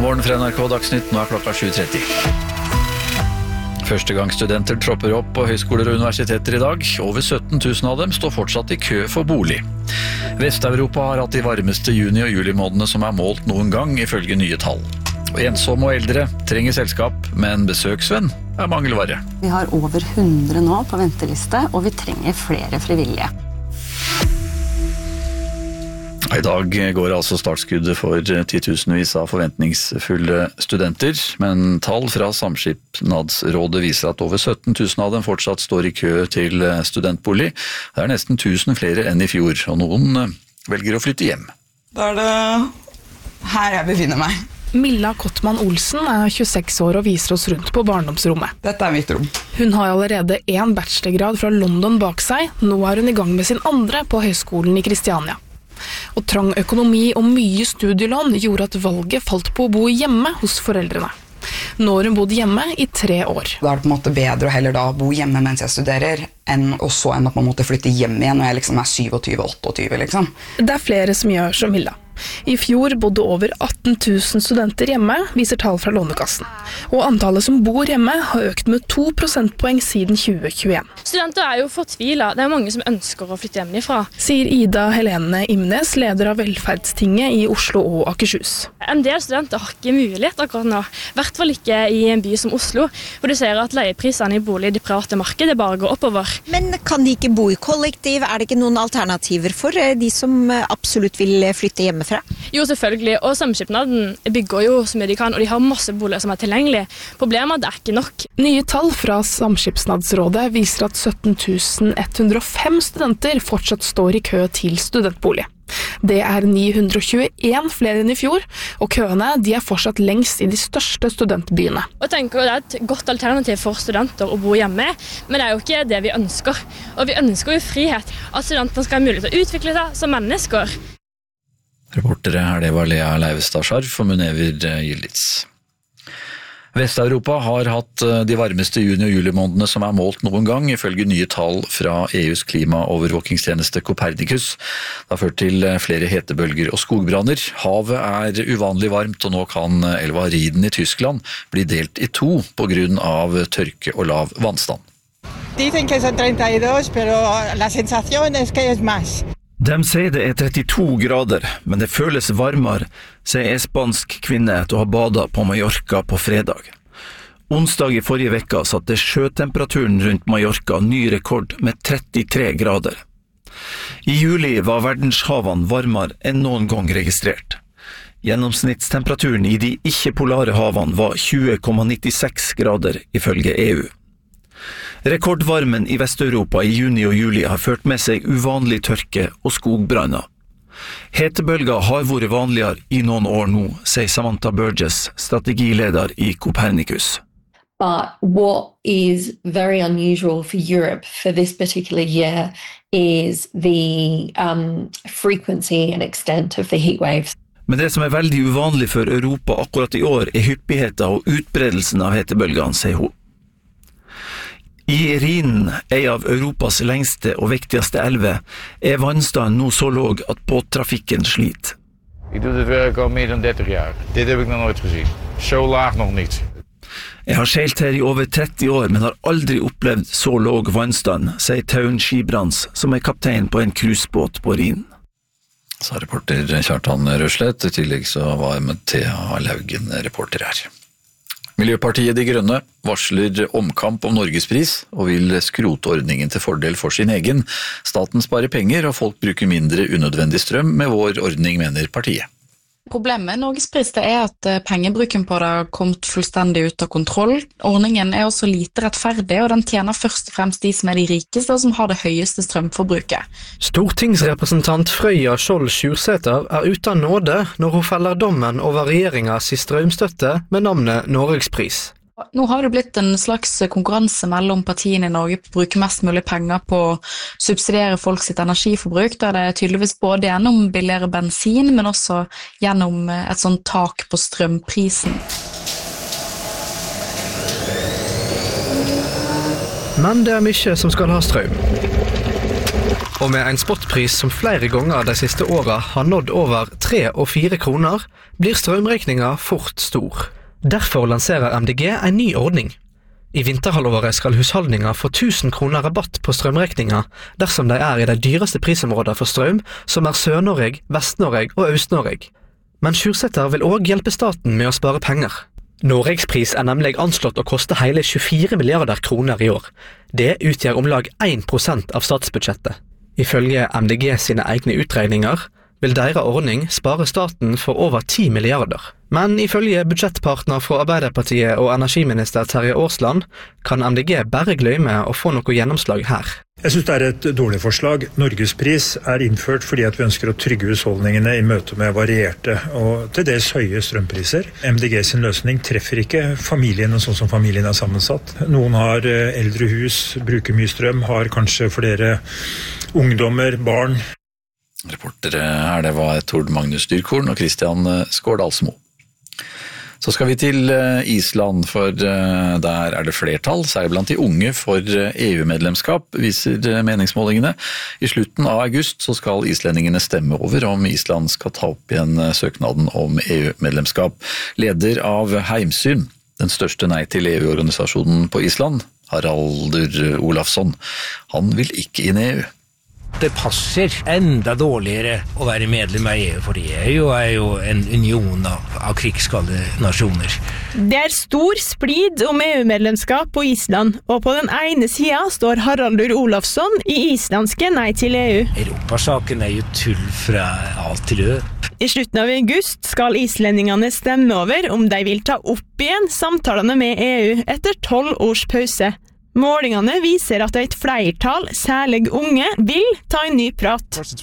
morgen fra NRK Dagsnytt, nå klokka 7:30. Førstegangsstudenter tropper opp på høyskoler og universiteter i dag. Over 17 000 av dem står fortsatt i kø for bolig. Vest-Europa har hatt de varmeste juni- og julimånedene som målt noen gang, ifølge nye tall. Og ensomme og eldre trenger selskap, men besøksvenn mangelvare. Vi har over 100 nå på venteliste, og vi trenger flere frivillige. I dag går altså startskuddet for 10.000-vis av forventningsfulle studenter, men tall fra Samskipnadsrådet viser at over 17 000 av dem fortsatt står i kø til studentbolig. Det nesten 1000 flere enn i fjor, og noen velger å flytte hjem. Da det her jeg befinner meg. Milla Kottmann Olsen 26 år og viser oss rundt på barndomsrommet. Dette mitt rom. Hun har allerede en bachelorgrad fra London bak seg. Nå hun i gang med sin andre på høyskolen i Kristiania. Og trang økonomi og mye studielån gjorde at valget falt på å bo hjemme hos foreldrene. Nå har hun bodd hjemme i 3 år. Da det på en måte bedre å heller da bo hjemme mens jeg studerer, enn også enn at man måtte flytte hjem igjen når jeg liksom 27-28 liksom. Det flere som gjør som Milla. I fjor bodde over 18 000 studenter hjemme, viser tall fra Lånekassen. Og antallet som bor hjemme har økt med 2 prosentpoeng siden 2021. Studenter jo fortvilet. Det mange som ønsker å flytte hjemmefra. Sier Ida Helene Imnes, leder av Velferdstinget i Oslo og Akershus. En del studenter har ikke mulighet akkurat nå. I hvert fall ikke i en by som Oslo, hvor de ser at leieprisene i bolig i det private markedet bare går oppover. Men kan de ikke bo i kollektiv? Det ikke noen alternativer for de som absolutt vil flytte hjemme? Jo, selvfølgelig, og Samskipnaden bygger jo så mye de kan, og de har masse boliger som tilgjengelige. Problemet det ikke nok. Nye tall fra Samskipnadsrådet viser at 17 105 studenter fortsatt står i kø til studentbolig. Det 921 flere enn i fjor, og køene de fortsatt lengst i de største studentbyene. Og jeg tenker det et godt alternativ for studenter å bo hjemme, men det jo ikke det vi ønsker. Og vi ønsker jo frihet, at studentene skal ha mulighet til å utvikle seg som mennesker. Reportere det var Lea Leivestad Scharf og Munever Gilditz. Vest-Europa har hatt de varmeste juni- og julimånedene som målt noen gang, ifølge nye tall fra EUs klimaovervåkingstjeneste Copernicus. Det har ført til flere hetebølger og skogbranner. Havet uvanlig varmt, og nå kan elva Rhinen i Tyskland bli delt i 2 på grunn av tørke og lav vannstand. Dicen que son 32, pero la sensación es que es más. De sier det 32 grader, men det føles varmere, sier en spansk kvinne etter å ha badet på Mallorca på fredag. Onsdag i forrige vekka satte sjøtemperaturen rundt Mallorca ny rekord med 33 grader. I juli var verdenshavene varmere enn noen gang registrert. Gjennomsnittstemperaturen i de ikke-polare havene var 20,96 grader ifølge EU. Rekordvarmen i Vest-Europa i juni og juli har ført med seg uvanlig tørke og skogbranner. Hetebølger har vært vanligere i noen år nå, sier Samantha Burgess, strategileder i Copernicus. But what is very unusual for Europe for this particular year is the frequency and extent of the heat waves. Men det som veldig uvanlig for Europa akkurat i år utbredelsen og utbredelsen av hetebølgene, sier hun. I Rhinen, en av Europas lengste og viktigste elver, vannstanden nå så låg at båttrafikken sliter. Ik doe dit werk al meer dan 30 jaar. Dit heb ik nog nooit gezien. Zo laag nog niet. Jeg har seilt her i over 30 år, men har aldri opplevd så låg vannstand, sier Taun Skibrands, som kaptein på en cruisebåt på Rhinen. Sa reporter Kjartan Røslett, i tillegg så var Thea Laugen reporter her. Miljøpartiet De Grønne varsler omkamp om Norgespris og vil skrote ordningen til fordel for sin egen. Staten sparer penger og folk bruker mindre unødvendig strøm med vår ordning, mener partiet. Problemet med Norgespris at pengebruken på det har kommet fullstendig ut av kontroll. Ordningen også lite rettferdig, og den tjener først og fremst de som de rikeste og som har det høyeste strømforbruket. Stortingsrepresentant Frøya Skjold Sjursæter ute av nåde når hun feller dommen over regjeringens strømstøtte med navnet Norgespris. Nå har det blitt en slags konkurranse mellom partiene i Norge på å bruke mest mulig penger på å subsidiere folk sitt energiforbruk, der det tydeligvis både gjennom billigere bensin, men også gjennom et sånt tak på strømprisen. Men det mye som skal ha strøm. Og med en spotpris som flere ganger de siste årene har nådd over 3 og 4 kroner, blir strømregningen fort stor. Derfor lanserer MDG en ny ordning. I vinterhalvåret skal husholdninger få 1000 kroner rabatt på strømregninger dersom de er i de dyreste prisområdene for strøm, som er Sør-Norge, Vest-Norge og Øst-Norge. Men Sjursæter vil også hjelpe staten med å spare penger. Norges pris er nemlig anslått å koste hele 24 milliarder kroner i år. Det utgjør om lag 1% av statsbudsjettet. Ifølge MDG sine egne utregninger vil deres ordning spare staten for over 10 milliarder. Men ifølge budsjettpartner fra Arbeiderpartiet og energiminister Terje Aasland kan MDG bare glemme å få noe gjennomslag her. Jeg synes det er et dårlig forslag. Norgespris er innført fordi at vi ønsker å trygge husholdningene i møte med varierte og til dels høye strømpriser. MDG sin løsning treffer ikke familiene sånn som familien er sammensatt. Noen har eldre hus, bruker mye strøm, har kanskje flere ungdommer, barn. Reportere her, det var Tord Magnus Dyrkorn og Christian Skårdalsmo. Så skal vi til Island, for der er det flertall, særlig blant de unge, for EU-medlemskap, viser meningsmålingene. I slutten av august så skal islendingene stemme over om Island skal ta opp igjen søknaden om EU-medlemskap. Leder av Heimsyn, den største nei til EU-organisasjonen på Island, Haraldur Olafsson, han vil ikke inn i EU. Det passer enda dårligere å være medlem av EU, for EU er jo en union av krigsskadde nasjoner. Det er stor splid om EU-medlemskap på Island, og på den ene siden står Haraldur Olafsson i islandske nei til EU. Europasaken er jo tull fra A til Ø. I slutten av august skal islendingene stemme over om de vil ta opp igjen samtalene med EU etter 12 års pause. Målingene viser at et flertall, særlig unge, vil ta en ny prat.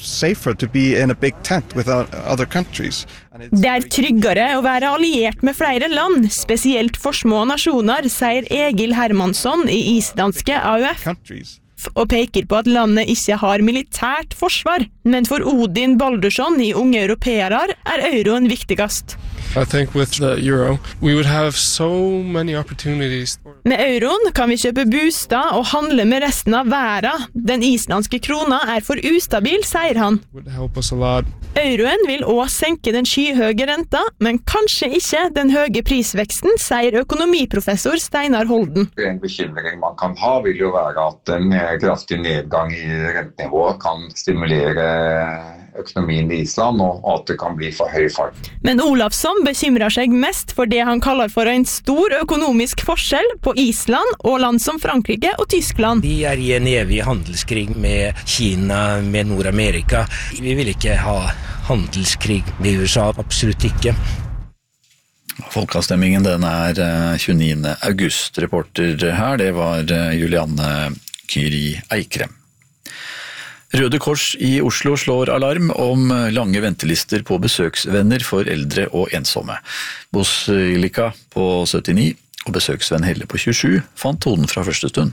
Det er tryggere å være alliert med flere land, spesielt for små nasjoner, sier Egil Hermansson i islandske AUF. Og peker på at landet ikke har militært forsvar, men for Odin Baldursson i Unge Europeere er euroen viktigast. I think with the euro, we would have so many opportunities. Med euroen kan vi kjøpe bostad og handle med resten av verden. Den islandske krona er for ustabil, sier han. Would help us a lot. Euroen vil også senke den skyhøye renta, men kanskje ikke den høye prisveksten, sier økonomiprofessor Steinar Holden. En bekymring man kan ha vil jo være at en kraftig nedgang i rentenivået kan stimulere økonomien i Island, og at det kan bli for høy fart. Men Olafsson bekymrer seg mest for det han kaller for en stor økonomisk forskjell på Island og land som Frankrike og Tyskland. Vi er i en evig handelskrig med Kina, med Nord-Amerika. Vi vil ikke ha handelskrig med USA, absolutt ikke. Folkeavstemmingen den er 29. august. Reporter her, det var Julianne Kyri Eikrem. Røde Kors i Oslo slår alarm om lange ventelister på besøksvenner for eldre og ensomme. Bosilika på 79 og besøksvenn Helle på 27 fant tonen fra første stund.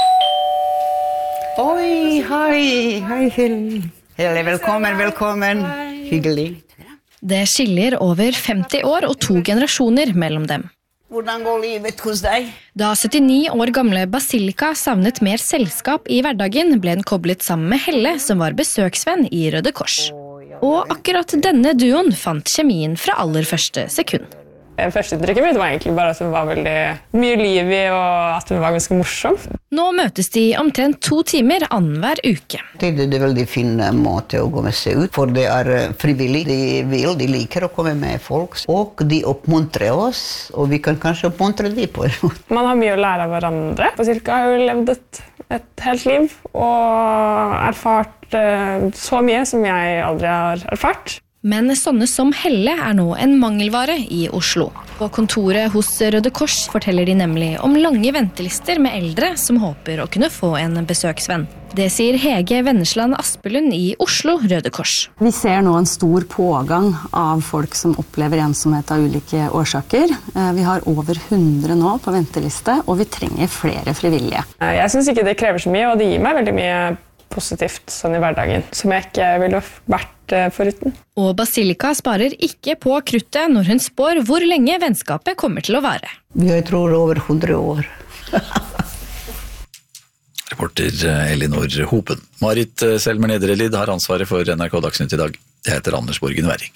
Oi, hei Helle, velkommen, hyggelig. Det skiller over 50 år og 2 generasjoner mellom dem. Hvordan går livet hos deg? Da 79 år gamle Basilika savnet mer selskap i hverdagen, ble den koblet sammen med Helle, som var besøksvenn i Røde Kors. Og akkurat denne duoen fant kjemien fra aller første sekund. Første inntrykket mitt var egentlig bare at hun var veldig mye liv i, og at hun var ganske morsom. Nå møtes de omtrent 2 timer annenhver uke. Det er en veldig fin måte å gå med seg ut, for det er frivillig. De liker å komme med folk, og de oppmuntrer oss, og vi kan kanskje oppmuntre de på det. Man har mye å lære av hverandre. Basilika har jo levd et helt liv, og erfart så mye som jeg aldri har erfart. Men sånne som Helle er nå en mangelvare i Oslo. På kontoret hos Røde Kors forteller de nemlig om lange ventelister med eldre som håper å kunne få en besøksvenn. Det sier Hege Vennesland Aspelund i Oslo Røde Kors. Vi ser nå en stor pågang av folk som opplever ensomhet av ulike årsaker. Vi har over 100 nå på venteliste, og vi trenger flere frivillige. Jeg synes ikke det krever så mye, og det gir meg veldig mye positivt sånn i hverdagen, som jeg ikke ville vært foruten. Og Basilika sparer ikke på kruttet når hun spår hvor lenge vennskapet kommer til å vare. Jeg tror over 100 år. Reporter Elinor Hopen. Marit Selmer Nedrelid har ansvaret for NRK Dagsnytt i dag. Jeg heter Anders Borgen Væring.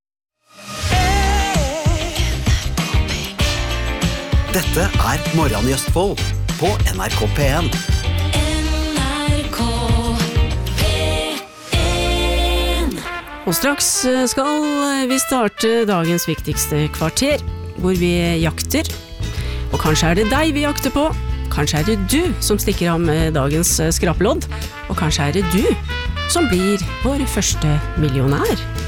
Dette Morgen i Østfold på NRK P1. Og straks skal vi starte dagens viktigste kvarter, hvor vi jakter. Og kanskje det deg vi jakter på. Kanskje det du som stikker av med dagens skrapelodd. Og kanskje det du som blir vår første millionær.